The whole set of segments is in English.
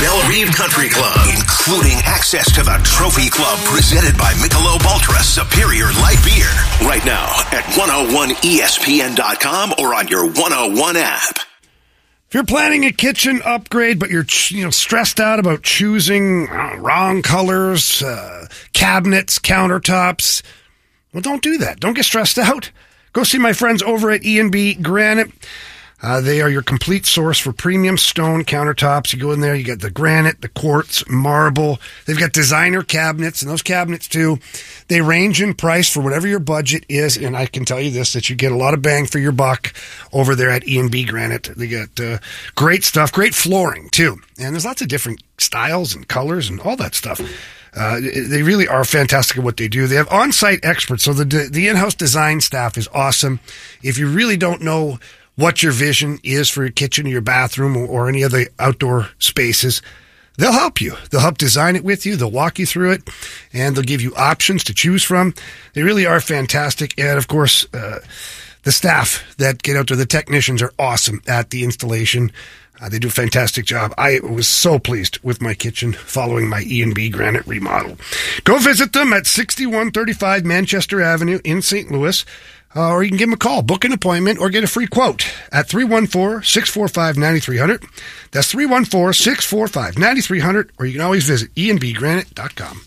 Belle Reve Country Club, including access to the Trophy Club presented by Michelob Ultra Superior Light Beer. Right now at 101ESPN.com or on your 101 app. If you're planning a kitchen upgrade, but you're stressed out about choosing wrong colors, cabinets, countertops, well, don't do that. Don't get stressed out. Go see my friends over at E&B Granite. They are your complete source for premium stone countertops. You go in there, you get the granite, the quartz, marble. They've got designer cabinets, and those cabinets, too, they range in price for whatever your budget is, and I can tell you this, that you get a lot of bang for your buck over there at E&B Granite. They got great stuff, great flooring, too, and there's lots of different styles and colors and all that stuff. They really are fantastic at what they do. They have on-site experts, so the in-house design staff is awesome. If you really don't know what your vision is for your kitchen or your bathroom or any of the outdoor spaces, they'll help you. They'll help design it with you. They'll walk you through it, and they'll give you options to choose from. They really are fantastic. And, of course, the staff that get out there, the technicians, are awesome at the installation. They do a fantastic job. I was so pleased with my kitchen following my E&B Granite remodel. Go visit them at 6135 Manchester Avenue in St. Louis. Or you can give them a call, book an appointment, or get a free quote at 314-645-9300. That's 314-645-9300, or you can always visit enbgranite.com.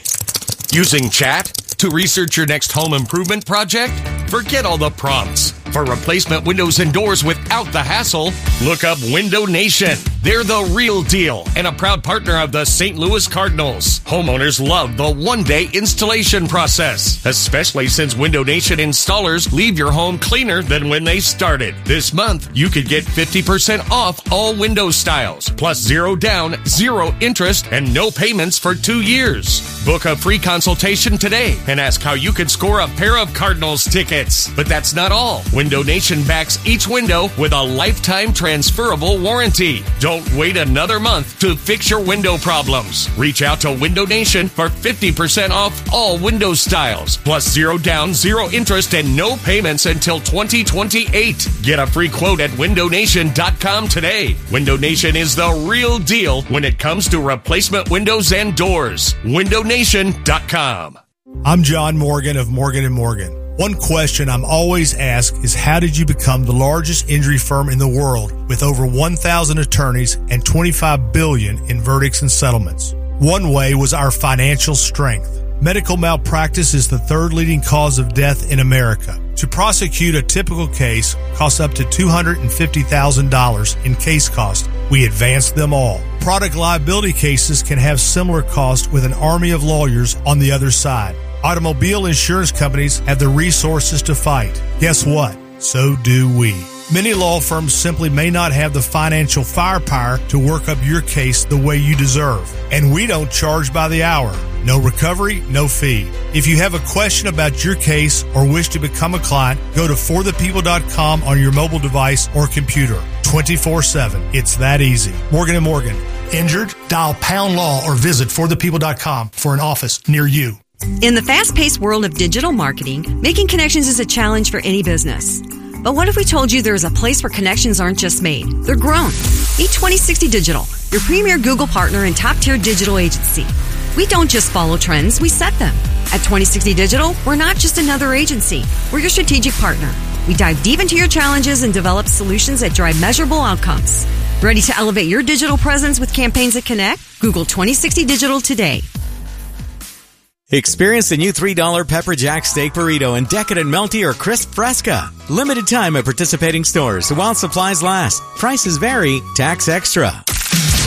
Using chat to research your next home improvement project? Forget all the prompts. For replacement windows and doors without the hassle, look up Window Nation. They're the real deal and a proud partner of the St. Louis Cardinals. Homeowners love the one-day installation process, especially since Window Nation installers leave your home cleaner than when they started. This month, you could get 50% off all window styles, plus 0 down, 0 interest, and no payments for 2 years. Book a free consultation today and ask how you could score a pair of Cardinals tickets. But that's not all. Window Nation backs each window with a lifetime transferable warranty. Don't wait another month to fix your window problems. Reach out to Window Nation for 50% off all window styles, plus 0 down, 0 interest, and no payments until 2028. Get a free quote at windownation.com today. Window Nation is the real deal when it comes to replacement windows and doors. windownation.com. I'm John Morgan of Morgan & Morgan. One question I'm always asked is, how did you become the largest injury firm in the world with over 1,000 attorneys and $25 billion in verdicts and settlements? One way was our financial strength. Medical malpractice is the third leading cause of death in America. To prosecute a typical case costs up to $250,000 in case cost. We advance them all. Product liability cases can have similar costs with an army of lawyers on the other side. Automobile insurance companies have the resources to fight. Guess what? So do we. Many law firms simply may not have the financial firepower to work up your case the way you deserve. And we don't charge by the hour. No recovery, no fee. If you have a question about your case or wish to become a client, go to forthepeople.com on your mobile device or computer. 24/7. It's that easy. Morgan & Morgan. Injured? Dial pound law or visit forthepeople.com for an office near you. In the fast-paced world of digital marketing, making connections is a challenge for any business. But what if we told you there is a place where connections aren't just made, they're grown? Meet 2060 Digital, your premier Google partner and top-tier digital agency. We don't just follow trends, we set them. At 2060 Digital, we're not just another agency, we're your strategic partner. We dive deep into your challenges and develop solutions that drive measurable outcomes. Ready to elevate your digital presence with campaigns that connect? Google 2060 Digital today. Experience the new $3 Pepper Jack Steak Burrito in Decadent Melty or Crisp Fresca. Limited time at participating stores while supplies last. Prices vary. Tax extra.